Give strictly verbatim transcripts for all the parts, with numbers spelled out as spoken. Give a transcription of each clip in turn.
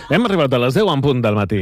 Hem arribat a les deu en punt del matí.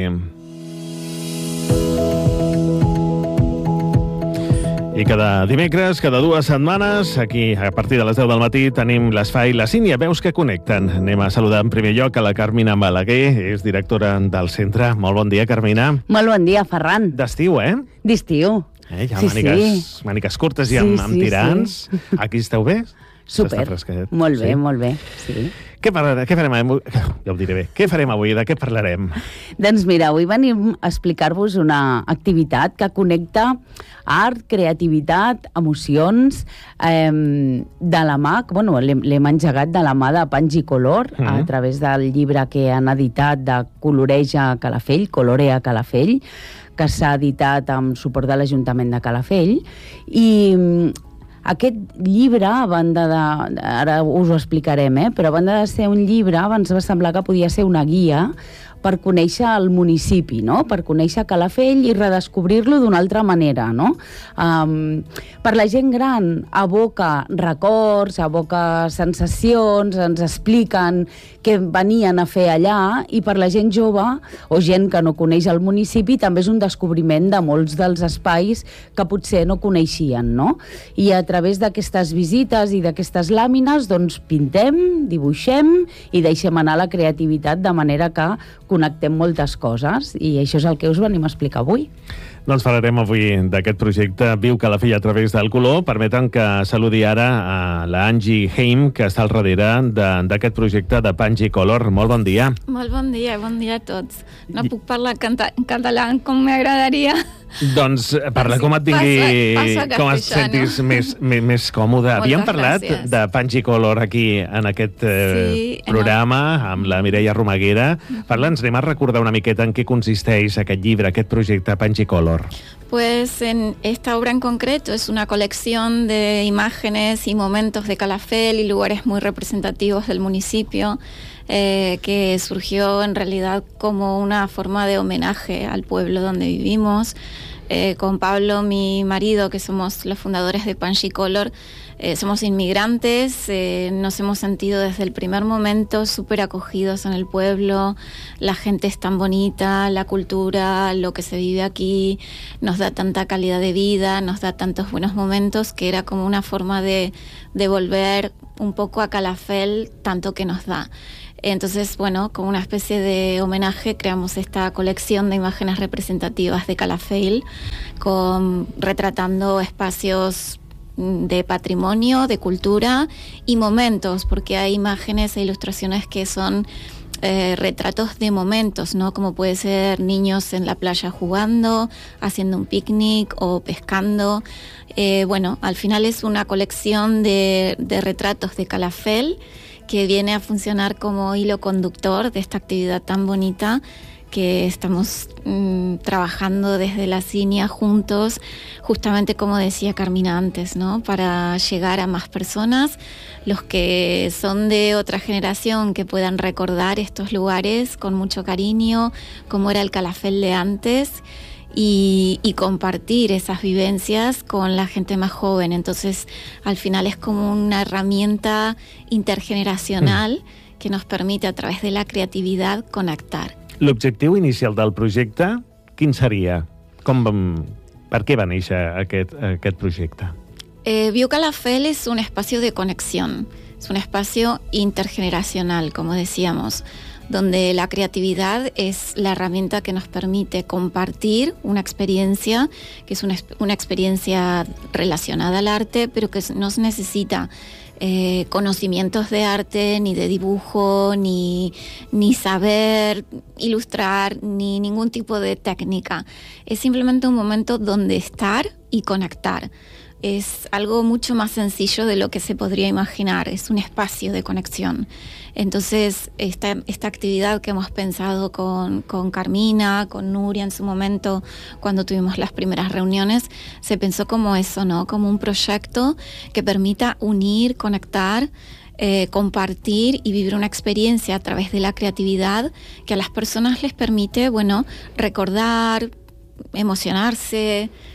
I cada dimecres, cada dues setmanes, aquí, a partir de les deu del matí, tenim l'espai La Sínia, veus que connecten. Anem a saludar en primer lloc a la Carmina Balaguer, és directora del centre. Molt bon dia, Carmina. Molt bon dia, Ferran. D'estiu, eh? D'estiu. Eh, ja sí, mànigues, sí. mànigues curtes i sí, amb, amb sí, tirants. Sí. Aquí esteu bé? Super. Molt bé, sí? molt bé, sí. Què, parlarem, què farem avui? Ja ho diré bé. Què farem avui? De què parlarem? Doncs mira, avui venim a explicar-vos una activitat que connecta art, creativitat, emocions, eh, de la mà, bueno, l'hem engegat de la mà de Panjicolor, mm -hmm. a través del llibre que han editat de Coloreja Calafell, Colorea Calafell, que s'ha editat amb suport de l'Ajuntament de Calafell, i aquest llibre, a banda de... Ara us ho explicarem, eh? Però a banda de ser un llibre, ens va semblar que podia ser una guia per conèixer el municipi, no? Per conèixer Calafell i redescobrir-lo d'una altra manera, no? Um, per la gent gran aboca records, aboca sensacions, ens expliquen què venien a fer allà, i per la gent jove o gent que no coneix el municipi també és un descobriment de molts dels espais que potser no coneixien, no? I a través d'aquestes visites i d'aquestes làmines, doncs pintem, dibuixem i deixem anar la creativitat de manera que connectem moltes coses, i això és el que us venim a explicar avui. Doncs parlarem avui d'aquest projecte Viu Calafell a través del color. Permeten que saludi ara a la Angie Heim, que està al darrere d'aquest projecte de Panjicolor. Molt bon dia. Molt bon dia, bon dia a tots. No I... puc parlar en català com m'agradaria. Doncs parla com et tingui, passa, passa com et sentis més, més, més còmode. Moltes Havíem parlat gràcies. de Panjicolor aquí en aquest eh, sí, programa no. amb la Mireia Romaguera. Parla'ns, anem a recordar una miqueta en què consisteix aquest llibre, aquest projecte Panjicolor. Pues en esta obra en concreto es una colección de imágenes y momentos de Calafell y lugares muy representativos del municipio, eh, que surgió en realidad como una forma de homenaje al pueblo donde vivimos. Eh, con Pablo, mi marido, que somos los fundadores de Panjicolor, eh, somos inmigrantes, eh, nos hemos sentido desde el primer momento súper acogidos en el pueblo. La gente es tan bonita, la cultura, lo que se vive aquí nos da tanta calidad de vida, nos da tantos buenos momentos, que era como una forma de devolver un poco a Calafell tanto que nos da. Entonces, bueno, como una especie de homenaje creamos esta colección de imágenes representativas de Calafell, con, retratando espacios de patrimonio, de cultura y momentos, porque hay imágenes e ilustraciones que son eh, retratos de momentos, ¿no? Como puede ser niños en la playa jugando, haciendo un picnic o pescando. Eh, bueno, al final es una colección de, de retratos de Calafell, que viene a funcionar como hilo conductor de esta actividad tan bonita que estamos mmm, trabajando desde la Sínia juntos, justamente como decía Carmina antes, ¿no? Para llegar a más personas, los que son de otra generación, que puedan recordar estos lugares con mucho cariño, como era el Calafell de antes, Y, y compartir esas vivencias con la gente más joven. Entonces, al final es como una herramienta intergeneracional mm. que nos permite, a través de la creatividad, conectar. L'objectiu inicial del projecte, quin seria? Com, per què va néixer aquest, aquest projecte? Eh, Viu Calafell es un espacio de conexión, es un espacio intergeneracional, como decíamos, donde la creatividad es la herramienta que nos permite compartir una experiencia, que es una, una experiencia relacionada al arte, pero que no necesita eh, conocimientos de arte, ni de dibujo, ni, ni saber ilustrar, ni ningún tipo de técnica. Es simplemente un momento donde estar y conectar. Es algo mucho más sencillo de lo que se podría imaginar, es un espacio de conexión. Entonces, esta, esta actividad que hemos pensado con, con Carmina, con Nuria en su momento, cuando tuvimos las primeras reuniones, se pensó como eso, ¿no? Como un proyecto que permita unir, conectar, eh, compartir y vivir una experiencia a través de la creatividad que a las personas les permite, bueno, recordar, emocionarse,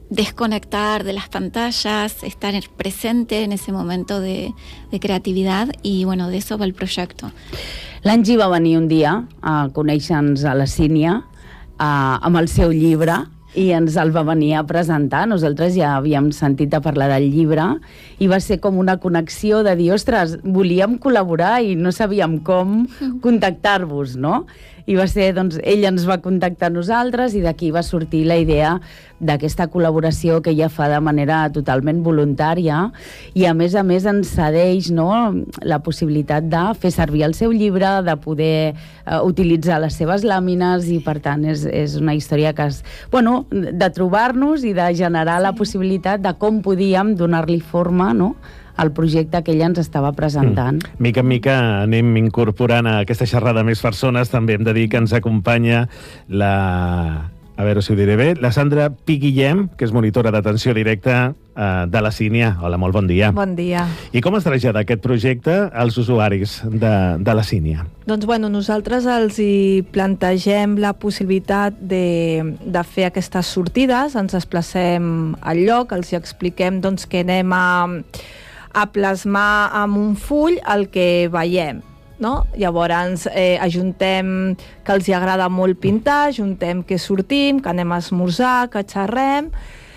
desconectar de las pantallas, estar presente en ese momento de, de creatividad, y bueno, de eso va el proyecto. L'Angie va venir un dia a conèixer-nos a la Sínia a, amb el seu llibre, i ens el va venir a presentar. Nosaltres ja havíem sentit a parlar del llibre i va ser com una connexió de dir, ostres, volíem col·laborar i no sabíem com contactar-vos, no? I va ser, doncs, ell ens va contactar a nosaltres i d'aquí va sortir la idea d'aquesta col·laboració que ella fa de manera totalment voluntària, i a més a més ens cedeix, no, la possibilitat de fer servir el seu llibre, de poder uh, utilitzar les seves làmines, i per tant és, és una història que és, bueno, de trobar-nos i de generar sí. la possibilitat de com podíem donar-li forma, no?, el projecte que ella ens estava presentant. Mm. Mica en mica anem incorporant a aquesta xerrada més persones. També hem de dir que ens acompanya la... a veure si ho diré bé, la Sandra Piguillem, que és monitora d'atenció directa eh, de la Sínia. Hola, molt bon dia. Bon dia. I com es trasllada aquest projecte als usuaris de, de la Sínia? Doncs bueno, nosaltres els hi plantegem la possibilitat de, de fer aquestes sortides, ens desplacem al lloc, els hi expliquem doncs, que anem a a plasmar amb un full el que veiem, no? Llavors eh, ajuntem que els hi agrada molt pintar, ajuntem que sortim, que anem a esmorzar, que xerrem,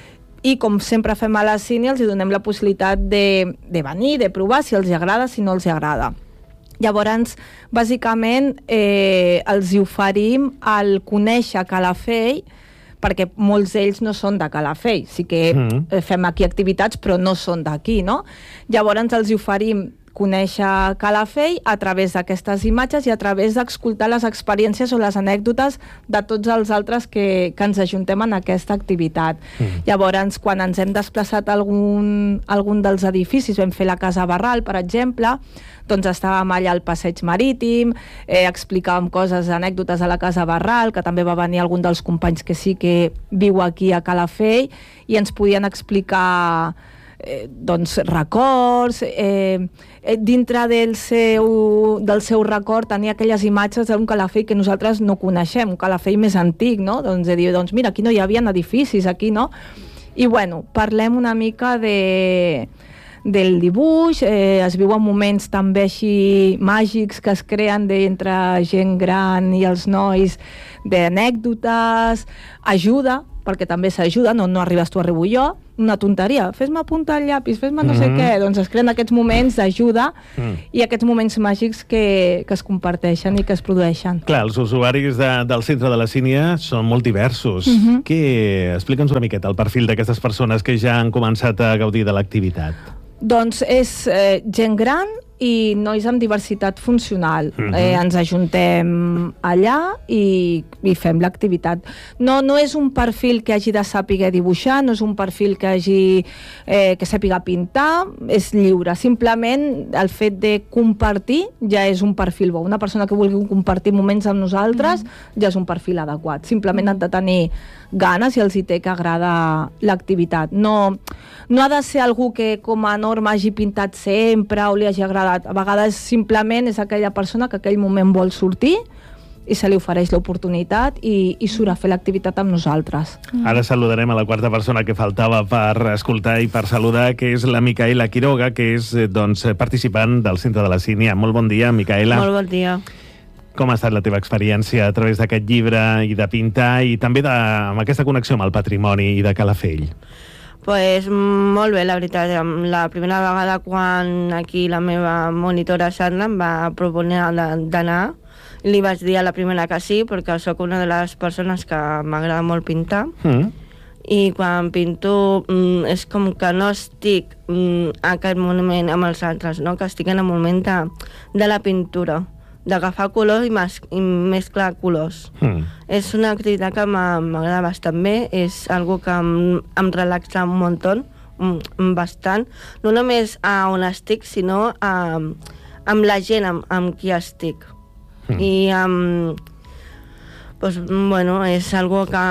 i com sempre fem a la Sínia els hi donem la possibilitat de, de venir, de provar si els hi agrada, si no els hi agrada. Llavors, bàsicament, eh, els hi oferim el conèixer Calafell, perquè molts d'ells no són de Calafell, sí que mm. fem aquí activitats però no són d'aquí, no? Llavors els oferim conèixer Calafell a través d'aquestes imatges i a través d'escoltar les experiències o les anècdotes de tots els altres que, que ens ajuntem en aquesta activitat. Mm. Llavors, quan ens hem desplaçat a algun, algun dels edificis, vam fer la Casa Barral, per exemple, doncs estàvem allà al passeig marítim, eh, explicàvem coses, anècdotes a la Casa Barral, que també va venir algun dels companys que sí que viu aquí a Calafell, i ens podien explicar eh, doncs, records, eh, eh, dintre del seu, del seu record tenia aquelles imatges d'un Calafell que nosaltres no coneixem, un Calafell més antic, no? Doncs de dir, doncs mira, aquí no hi havia edificis, aquí no? I bueno, parlem una mica de... del dibuix, eh, es viuen moments també així màgics que es creen entre gent gran i els nois, d'anècdotes, ajuda, perquè també s'ajuda, no, no arribes tu, arribo jo, una tonteria, fes-me apuntar el llapis, fes-me no mm. sé què, doncs es creen aquests moments d'ajuda mm. i aquests moments màgics que, que es comparteixen i que es produeixen. Clar, els usuaris de, del centre de la Sínia són molt diversos. Mm -hmm. Que, explica'ns una miqueta el perfil d'aquestes persones que ja han començat a gaudir de l'activitat. Doncs és eh, gent gran i nois amb diversitat funcional. Uh-huh. eh, ens ajuntem allà i, i fem l'activitat. No, no és un perfil que hagi de saber dibuixar, no és un perfil que hagi eh, que sàpiga pintar, és lliure. Simplement el fet de compartir ja és un perfil bo. Una persona que vulgui compartir moments amb nosaltres uh-huh. ja és un perfil adequat. Simplement han de tenir ganes i els hi té que agrada l'activitat. No, no ha de ser algú que com a norma hagi pintat sempre o li hagi agradat. A vegades simplement és aquella persona que aquell moment vol sortir i se li ofereix l'oportunitat i, i surt a fer l'activitat amb nosaltres. Ara saludarem a la quarta persona que faltava per escoltar i per saludar, que és la Micaela Quiroga, que és doncs, participant del Centre de la Sínia. Molt bon dia, Micaela. Molt bon dia. Com ha estat la teva experiència a través d'aquest llibre i de pintar i també de, amb aquesta connexió amb el patrimoni i de Calafell? Pues molt bé, la veritat. La primera vegada quan aquí la meva monitora Sandra em va proponer d'anar, li vaig dir a la primera que sí, perquè sóc una de les persones que m'agrada molt pintar. Mm. I quan pinto mm, és com que no estic mm, a aquest moment amb els altres, no? Que estic en el moment de, de la pintura, d'agafar colors i, mes, i mesclar colors. Mm. És una activitat que m'agrada bastant bé, és algo que em, em relaxa un muntó, bastant, no només a on estic, sinó a, amb la gent amb, amb qui estic. Mm. I amb, pues, bueno, és algo que,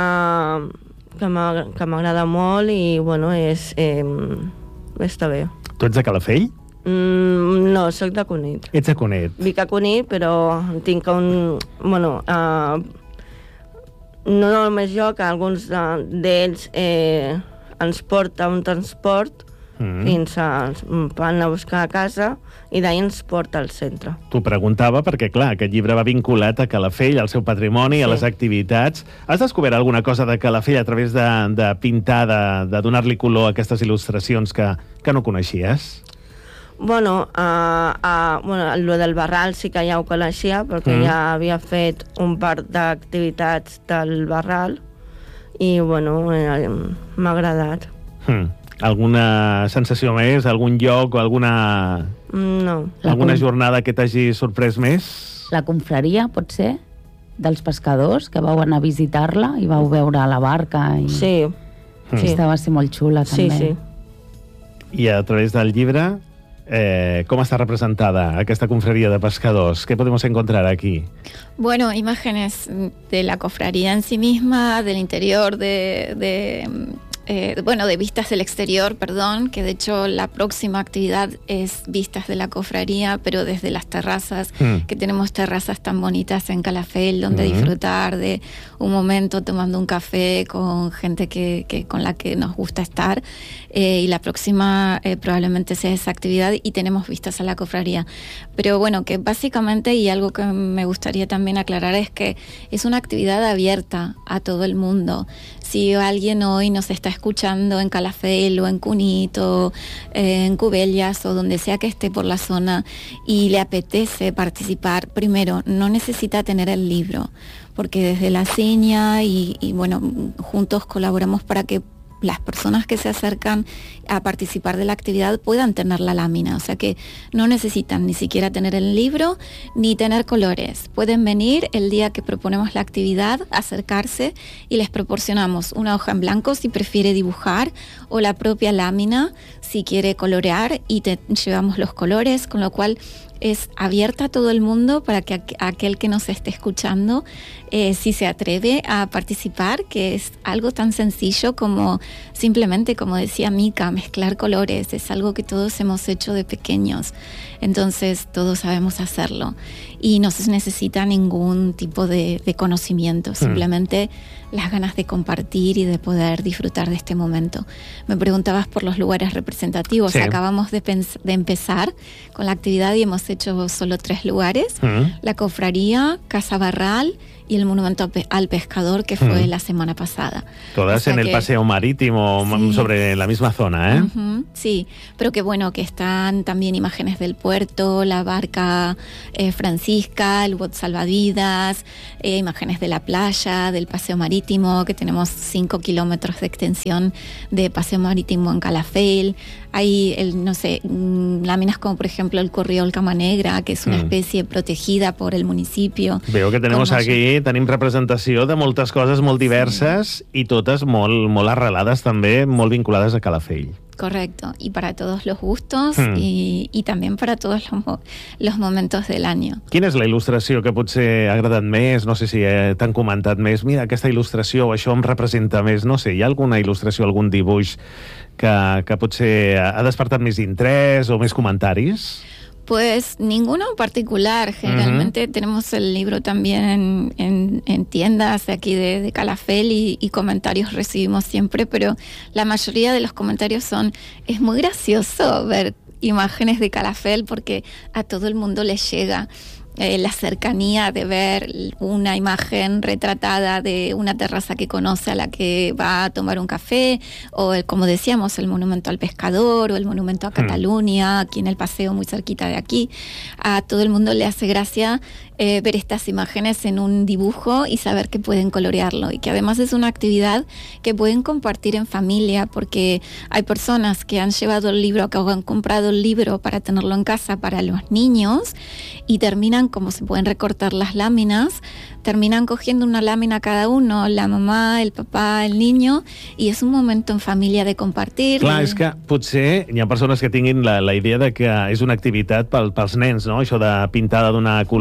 que m'agrada molt i bueno, és, eh, està bé. Tu ets de Calafell? Mm, no, soc de Cunit. Ets de Cunit. Vic a Cunit, però tinc un... Bueno, uh, no només jo, que alguns d'ells eh, ens porta un transport mm. fins a... van a buscar a casa i d'ahir ens porta al centre. T'ho preguntava perquè, clar, aquest llibre va vinculat a Calafell, al seu patrimoni, sí. a les activitats. Has descobert alguna cosa de Calafell a través de, de pintar, de, de donar-li color a aquestes il·lustracions que, que no coneixies? Bueno, uh, uh, bueno, lo del Barral sí que ja ho coneixia, perquè mm. ja havia fet un par d'activitats del Barral i, bueno, eh, m'ha agradat. Mm. Alguna sensació més? Algun lloc o alguna... No. Alguna jornada que t'hagi sorprès més? La confraria, pot ser? Dels pescadors, que vau anar a visitar-la i vau veure la barca. I... Sí. Mm. Aquesta va ser molt xula, també. Sí, sí. I a través del llibre... Eh, ¿cómo está representada esta confraría de pescadores? ¿Qué podemos encontrar aquí? Bueno, imágenes de la cofradía en sí misma, del interior, de, de eh, bueno, de vistas del exterior, perdón, que de hecho la próxima actividad es vistas de la cofradía, pero desde las terrazas, mm. que tenemos terrazas tan bonitas en Calafell, donde mm. disfrutar de un momento tomando un café con gente que, que con la que nos gusta estar, eh, y la próxima eh, probablemente sea esa actividad y tenemos vistas a la cofradía. Pero bueno, que básicamente, y algo que me gustaría también aclarar, es que es una actividad abierta a todo el mundo. Si alguien hoy nos está escuchando en Calafell o en Cunito, eh, en Cubellas o donde sea que esté por la zona y le apetece participar, primero, no necesita tener el libro, porque desde la seña y, y bueno, juntos colaboramos para que las personas que se acercan a participar de la actividad puedan tener la lámina, o sea que no necesitan ni siquiera tener el libro ni tener colores. Pueden venir el día que proponemos la actividad, acercarse y les proporcionamos una hoja en blanco si prefiere dibujar o la propia lámina si quiere colorear y te llevamos los colores, con lo cual es abierta a todo el mundo para que aquel que nos esté escuchando, eh, si se atreve a participar, que es algo tan sencillo como simplemente, como decía Mica, mezclar colores, es algo que todos hemos hecho de pequeños, entonces todos sabemos hacerlo y no se necesita ningún tipo de, de conocimiento, simplemente mm. las ganas de compartir y de poder disfrutar de este momento. Me preguntabas por los lugares representativos, sí. Acabamos de, de empezar con la actividad y hemos hecho solo tres lugares, mm. la cofradía, Casa Barral y el monumento al pescador, que fue mm. la semana pasada. Todas o sea en que, el paseo marítimo, sí, sobre la misma zona, ¿eh? Uh-huh, sí, pero que bueno, que están también imágenes del puerto, la barca eh, Francisca, el bote salvavidas, eh, imágenes de la playa, del paseo marítimo, que tenemos cinco kilómetros de extensión de paseo marítimo en Calafell. Hay, el, no sé, láminas como por ejemplo el corriol cama negra, que es una mm. especie protegida por el municipio. Veo que tenemos aquí, tenim representació de moltes coses molt diverses, sí. I totes molt, molt arrelades també, molt vinculades a Calafell. Correcto, y para todos los gustos mm. y, y también para todos los, los momentos del año. Quina és la il·lustració que potser ha agradat més? No sé si eh, t'han comentat més. Mira, aquesta il·lustració o això em representa més. No sé, hi ha alguna il·lustració, algun dibuix que, que potser ha despertat més interès o més comentaris? Pues ninguno en particular. Generalmente uh-huh. tenemos el libro también en, en, en tiendas de aquí de, de Calafell y, y comentarios recibimos siempre, pero la mayoría de los comentarios son, es muy gracioso ver imágenes de Calafell porque a todo el mundo les llega Eh, la cercanía de ver una imagen retratada de una terraza que conoce a la que va a tomar un café, o el, como decíamos, el monumento al pescador o el monumento a Cataluña, mm. aquí en el paseo muy cerquita de aquí. A todo el mundo le hace gracia eh, ver estas imágenes en un dibujo y saber que pueden colorearlo, y que además es una actividad que pueden compartir en familia, porque hay personas que han llevado el libro, que han comprado el libro para tenerlo en casa para los niños y terminan, como se pueden recortar las láminas, terminan cogiendo una lámina cada uno, la mamá, el papá, el niño, y es un momento en família de compartir. Clar, és que potser hi ha persones que tinguin la, la idea de que és una activitat pel, pels nens, no? Això de pintar, de donar color a unes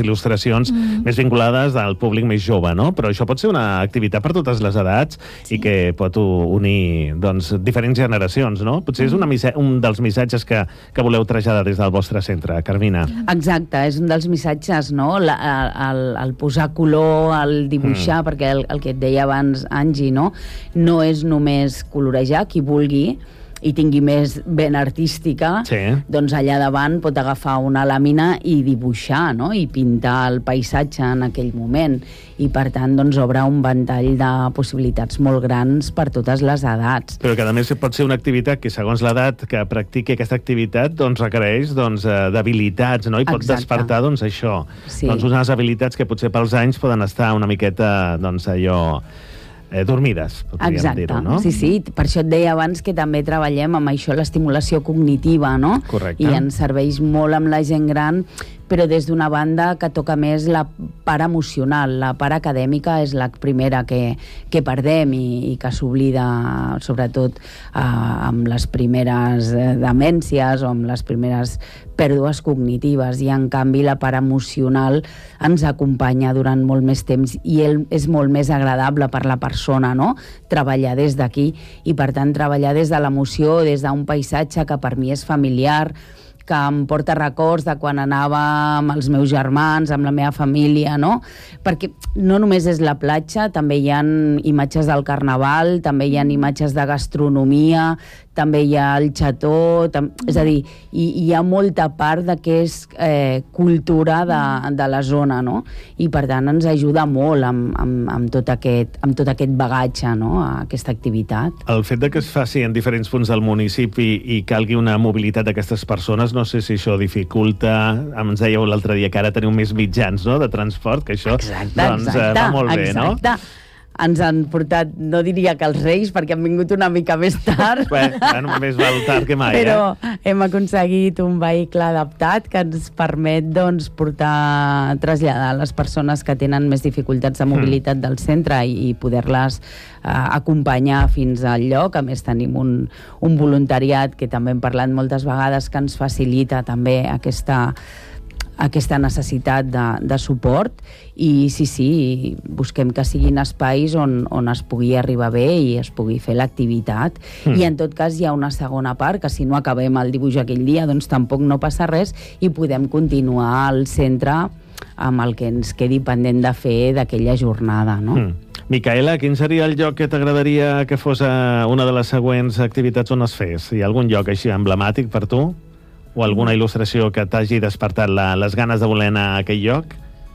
il·lustracions mm. més vinculades al públic més jove, no? Però això pot ser una activitat per totes les edats sí. i que pot unir doncs, diferents generacions, no? Potser és una, un dels missatges que, que voleu traslladar des del vostre centre, Carmina. Exacte, és un dels missatges, no? La, el, el posar color, el dibuixar, mm. perquè el, el que et deia abans Angie, no? No és només colorejar, qui vulgui, i tingui més ben artística, sí. doncs allà davant pot agafar una làmina i dibuixar, no? I pintar el paisatge en aquell moment. I, per tant, doncs, obre un ventall de possibilitats molt grans per totes les edats. Però que, a més, pot ser una activitat que, segons l'edat que practiqui aquesta activitat, doncs, requereix doncs, d'habilitats, no? I pot Exacte. despertar, doncs, això. Sí. Doncs unes habilitats que potser pels anys poden estar una miqueta, doncs, allò... Eh, dormides, podríem dir-ho, no? Sí, sí, per això et deia abans que també treballem amb això, l'estimulació cognitiva, no? Correcte. I ens serveix molt amb la gent gran, però des d'una banda que toca més la part emocional. La part acadèmica és la primera que, que perdem i, i que s'oblida, sobretot eh, amb les primeres demències o amb les primeres pèrdues cognitives, i en canvi la part emocional ens acompanya durant molt més temps i ell és molt més agradable per la persona, no? Treballar des d'aquí i, per tant, treballar des de l'emoció, des d'un paisatge que per mi és familiar, que em porta records de quan anava amb els meus germans, amb la meva família, no? Perquè no només és la platja, també hi ha imatges del carnaval, també hi ha imatges de gastronomia, també hi ha el xató, tam... és a dir, hi, hi ha molta part de que és eh, cultura de, de la zona, no? I per tant ens ajuda molt amb, amb, amb, tot, aquest, amb tot aquest bagatge, no? A aquesta activitat. El fet de que es faci en diferents punts del municipi i calgui una mobilitat d'aquestes persones, no sé si això dificulta, ens dèieu l'altre dia que ara teniu més mitjans, no?, de transport, que això exacte, doncs, exacte, va molt bé, exacte. no? Ens han portat, no diria que els Reis, perquè han vingut una mica més tard. Bé, bueno, més val tard que mai, però eh? hem aconseguit un vehicle adaptat que ens permet, doncs, portar, traslladar les persones que tenen més dificultats de mobilitat del centre i, i poder-les eh, acompanyar fins al lloc. A més, tenim un, un voluntariat que també hem parlat moltes vegades que ens facilita també aquesta aquesta necessitat de, de suport i sí, sí, busquem que siguin espais on, on es pugui arribar bé i es pugui fer l'activitat mm. i en tot cas hi ha una segona part que si no acabem el dibuix aquell dia doncs tampoc no passa res i podem continuar al centre amb el que ens quedi pendent de fer d'aquella jornada, no? Mm. Micaela, quin seria el lloc que t'agradaria que fos una de les següents activitats on es fes? Hi ha algun lloc així emblemàtic per tu? O alguna il·lustració que t'hagi despertat la, les ganes de voler anar a aquell lloc?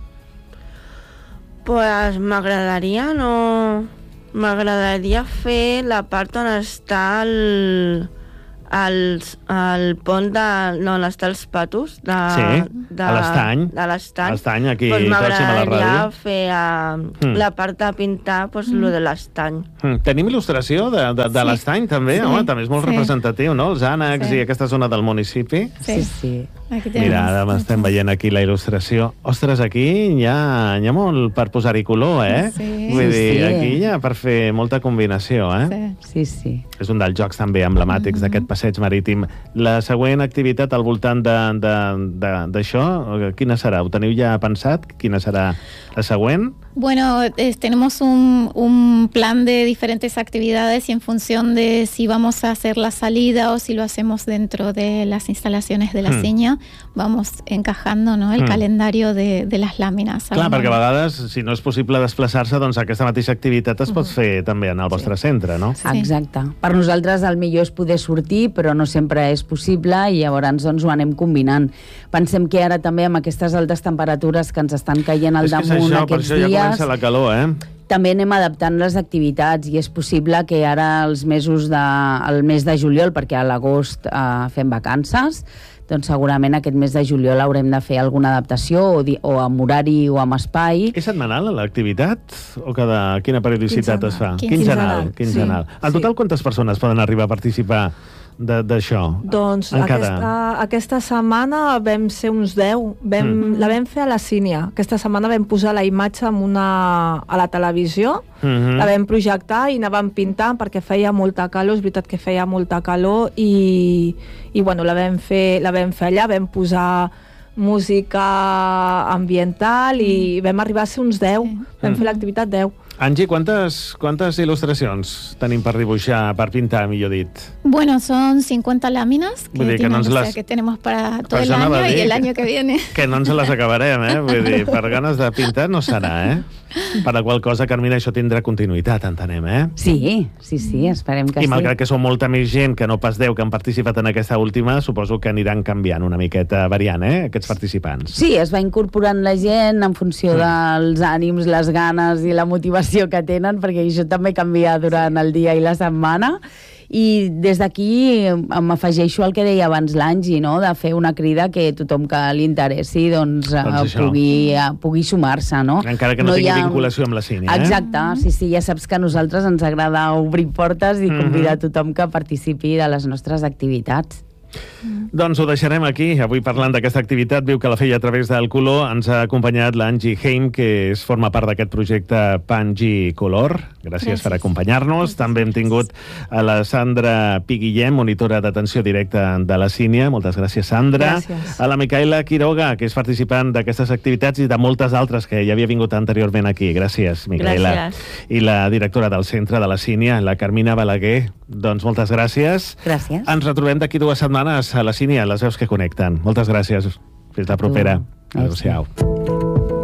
Pues m'agradaria, no... M'agradaria fer la part on està el... El, el pont de, no, on està els patos de, sí, de, a l'estany de l'estany, l'estany aquí pues pròxim a la ràdio m'agradaria fer uh, mm. la part de pintar pues, mm. lo de l'estany mm. Tenim il·lustració de, de, de sí. l'estany també, sí. Home, també és molt sí. representatiu, no? Els ànecs sí. i aquesta zona del municipi sí, sí. Mira, ara estem veient aquí la il·lustració. Ostres, aquí hi ha, hi ha molt per posar-hi color, eh? Sí. Vull sí, dir, sí. aquí hi ha per fer molta combinació, eh? Sí, sí, sí. És un dels jocs també emblemàtics mm-hmm. d'aquest passeig marítim. La següent activitat al voltant d'això, quina serà? Ho teniu ja pensat? Quina serà la següent? Bueno, eh, tenemos un, un plan de diferentes actividades y en función de si vamos a hacer la salida o si lo hacemos dentro de las instalaciones de la hmm. seña, vamos encajando, ¿no?, el hmm. calendario de, de les làmines. Clar, perquè a vegades, si no és possible desplaçar-se, doncs aquesta mateixa activitat es pot uh-huh. fer també en el vostre sí. centre, no? Sí. Exacte. Per nosaltres el millor és poder sortir, però no sempre és possible i llavors doncs, ho anem combinant. Pensem que ara també amb aquestes altes temperatures que ens estan caient al damunt això, aquests dies... Ja comença la calor, eh? També anem adaptant les activitats i és possible que ara els mesos de, el mes de juliol, perquè a l'agost eh, fem vacances, doncs segurament aquest mes de juliol haurem de fer alguna adaptació o, di, o amb horari o amb espai. És setmanal l'activitat? O cada quina periodicitat es fa? Quinzenal. Quinzenal. Quinzenal. Sí. En total, quantes persones poden arribar a participar d'això? Doncs aquesta, aquesta setmana vam ser uns deu. Vam, mm. La vam fer a la Sínia. Aquesta setmana vam posar la imatge amb una, a la televisió, mm-hmm. la vam projectar i anàvem pintant perquè feia molta calor, és veritat que feia molta calor i, i bueno, la vam fer, la vam fer allà, vam posar música ambiental, i vam arribar a ser uns deu. Vam fer l'activitat deu. Angie, ¿cuántas, ¿cuántas ilustracions tenim per dibuixar, per pintar, millor dit? Bueno, son cincuenta láminas que, dir, que, tienen, no o sea, les... que tenemos para todo el año y el año que viene. Que no ens les acabarem, eh? Vull dir, per ganes de pintar no serà, eh? Per la qual cosa, Carmina, això tindrà continuïtat, entenem, eh? Sí, sí, sí, esperem que I sí. I malgrat que són molta més gent que no pas deu que han participat en aquesta última, suposo que aniran canviant una miqueta, variant, eh, aquests participants. Sí, es va incorporant la gent en funció dels ànims, les ganes i la motivació que tenen, perquè això també canvia durant el dia i la setmana. I des d'aquí m'afegeixo al que deia abans l'Angie, no? De fer una crida que tothom que li interessi doncs, doncs pugui, pugui sumar-se, no? Encara que no, no tingui ha... vinculació amb la Sínia, eh? Exacte, sí, sí, ja saps que a nosaltres ens agrada obrir portes i convidar mm-hmm. tothom que participi de les nostres activitats. Mm. Doncs ho deixarem aquí. Avui parlant d'aquesta activitat Viu Calafell a través del color ens ha acompanyat l'Angie Heim, que es forma part d'aquest projecte Pangi Color. Gràcies, Gràcies. per acompanyar-nos. També hem tingut a la Sandra Piguillem, monitora d'atenció directa de la Sínia. Moltes gràcies, Sandra. Gràcies. A la Micaela Quiroga, que és participant d'aquestes activitats i de moltes altres que ja havia vingut anteriorment aquí. Gràcies, Micaela. Gràcies. I la directora del centre de la Sínia, la Carmina Balaguer. Doncs moltes gràcies. Gràcies. Ens retrobem d'aquí dues setmanes a la Sínia, les veus que connecten. Moltes gràcies. Fins la propera. Adéu-siau.